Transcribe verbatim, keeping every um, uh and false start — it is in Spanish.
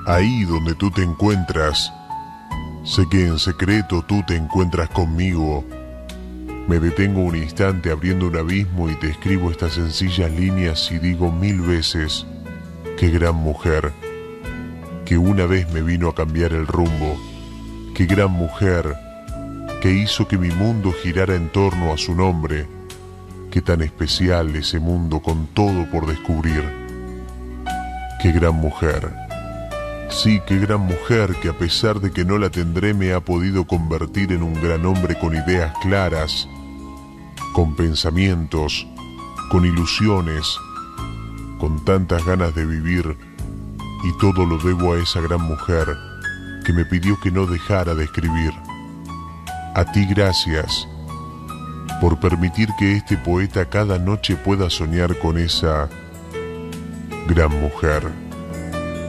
Ahí donde tú te encuentras, sé que en secreto tú te encuentras conmigo. Me detengo un instante abriendo un abismo y te escribo estas sencillas líneas y digo mil veces: qué gran mujer, que una vez me vino a cambiar el rumbo. Qué gran mujer, que hizo que mi mundo girara en torno a su nombre. Qué tan especial ese mundo con todo por descubrir. Qué gran mujer. Sí, qué gran mujer que a pesar de que no la tendré me ha podido convertir en un gran hombre con ideas claras, con pensamientos, con ilusiones, con tantas ganas de vivir, y todo lo debo a esa gran mujer que me pidió que no dejara de escribir. A ti gracias por permitir que este poeta cada noche pueda soñar con esa gran mujer.